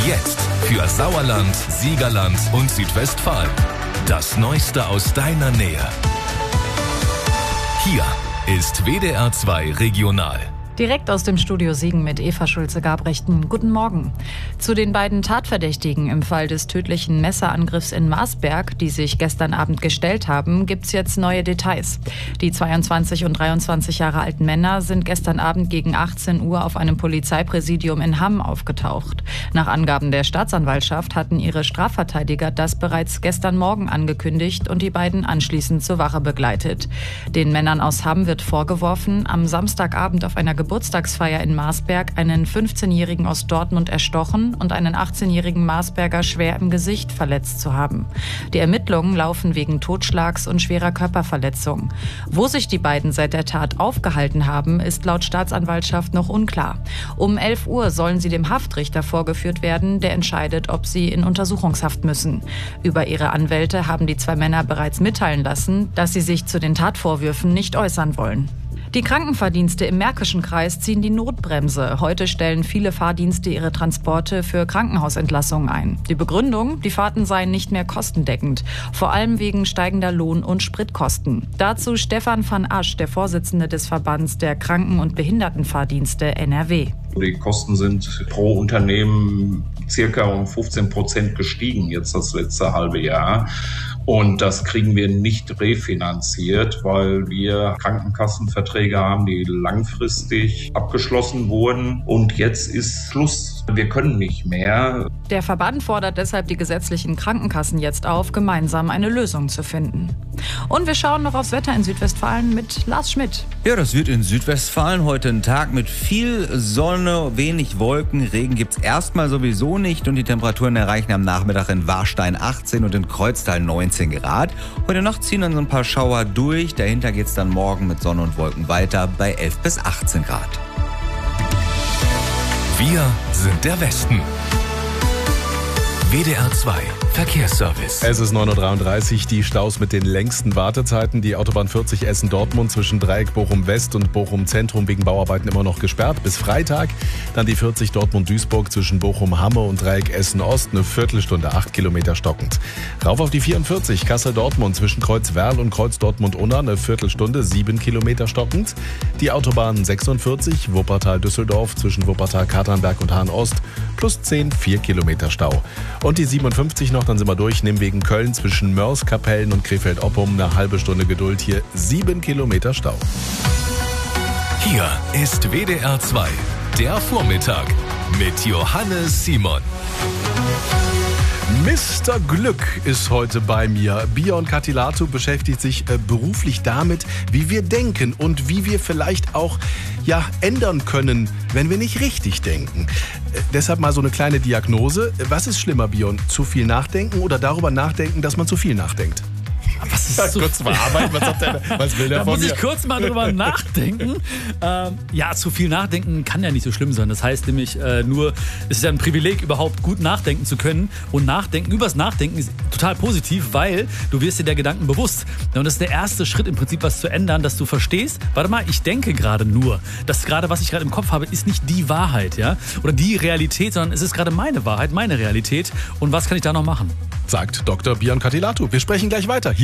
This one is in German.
Jetzt für Sauerland, Siegerland und Südwestfalen. Das Neueste aus deiner Nähe. Hier ist WDR 2 Regional. Direkt aus dem Studio Siegen mit Eva Schulze-Gabrechten. Guten Morgen. Zu den beiden Tatverdächtigen im Fall des tödlichen Messerangriffs in Marsberg, die sich gestern Abend gestellt haben, gibt's jetzt neue Details. Die 22 und 23 Jahre alten Männer sind gestern Abend gegen 18 Uhr auf einem Polizeipräsidium in Hamm aufgetaucht. Nach Angaben der Staatsanwaltschaft hatten ihre Strafverteidiger das bereits gestern Morgen angekündigt und die beiden anschließend zur Wache begleitet. Den Männern aus Hamm wird vorgeworfen, am Samstagabend auf einer Geburtstagsfeier in Marsberg einen 15-Jährigen aus Dortmund erstochen und einen 18-jährigen Marsberger schwer im Gesicht verletzt zu haben. Die Ermittlungen laufen wegen Totschlags und schwerer Körperverletzung. Wo sich die beiden seit der Tat aufgehalten haben, ist laut Staatsanwaltschaft noch unklar. Um 11 Uhr sollen sie dem Haftrichter vorgeführt werden, der entscheidet, ob sie in Untersuchungshaft müssen. Über ihre Anwälte haben die zwei Männer bereits mitteilen lassen, dass sie sich zu den Tatvorwürfen nicht äußern wollen. Die Krankenfahrdienste im Märkischen Kreis ziehen die Notbremse. Heute stellen viele Fahrdienste ihre Transporte für Krankenhausentlassungen ein. Die Begründung, die Fahrten seien nicht mehr kostendeckend, vor allem wegen steigender Lohn- und Spritkosten. Dazu Stefan van Asch, der Vorsitzende des Verbands der Kranken- und Behindertenfahrdienste NRW. Die Kosten sind pro Unternehmen circa um 15% gestiegen jetzt das letzte halbe Jahr. Und das kriegen wir nicht refinanziert, weil wir Krankenkassenverträge haben, die langfristig abgeschlossen wurden. Und jetzt ist Schluss. Wir können nicht mehr. Der Verband fordert deshalb die gesetzlichen Krankenkassen jetzt auf, gemeinsam eine Lösung zu finden. Und wir schauen noch aufs Wetter in Südwestfalen mit Lars Schmidt. Ja, das wird in Südwestfalen heute ein Tag mit viel Sonne, wenig Wolken. Regen gibt's erstmal sowieso nicht und die Temperaturen erreichen am Nachmittag in Warstein 18 und in Kreuztal 19 Grad. Heute Nacht ziehen dann so ein paar Schauer durch. Dahinter geht's dann morgen mit Sonne und Wolken weiter bei 11 bis 18 Grad. Wir sind der Westen. WDR 2 Verkehrsservice. Es ist 9.33 Uhr, die Staus mit den längsten Wartezeiten. Die Autobahn 40 Essen-Dortmund zwischen Dreieck Bochum-West und Bochum-Zentrum wegen Bauarbeiten immer noch gesperrt. Bis Freitag dann die 40 Dortmund-Duisburg zwischen Bochum-Hamme und Dreieck Essen-Ost. Eine Viertelstunde, 8 Kilometer stockend. Rauf auf die 44 Kassel-Dortmund zwischen Kreuz-Werl und Kreuz-Dortmund-Unna. Eine Viertelstunde, 7 Kilometer stockend. Die Autobahn 46 Wuppertal-Düsseldorf zwischen Wuppertal-Katernberg und Hahn-Ost. Plus 10, 4 Kilometer Stau. Und die 57 noch, dann sind wir durch, nehmen wegen Köln zwischen Mörs, Kapellen und Krefeld-Oppum eine halbe Stunde Geduld, hier 7 Kilometer Stau. Hier ist WDR 2, der Vormittag mit Johannes Simon. Mr. Glück ist heute bei mir. Bion Katilatu beschäftigt sich beruflich damit, wie wir denken und wie wir vielleicht auch ändern können, wenn wir nicht richtig denken. Deshalb mal so eine kleine Diagnose. Was ist schlimmer, Bion? Zu viel nachdenken oder darüber nachdenken, dass man zu viel nachdenkt? Was ist so kurz verarbeiten, was will der da von muss mir? ich kurz mal drüber nachdenken. Zu viel nachdenken kann ja nicht so schlimm sein. Das heißt nämlich nur, es ist ja ein Privileg, überhaupt gut nachdenken zu können. Und übers Nachdenken ist total positiv, weil du wirst dir der Gedanken bewusst. Und das ist der erste Schritt im Prinzip, was zu ändern, dass du verstehst, warte mal, ich denke gerade nur. Das gerade, was ich gerade im Kopf habe, ist nicht die Wahrheit, ja? Oder die Realität, sondern es ist gerade meine Wahrheit, meine Realität. Und was kann ich da noch machen? Sagt Dr. Bion Katilatu. Wir sprechen gleich weiter.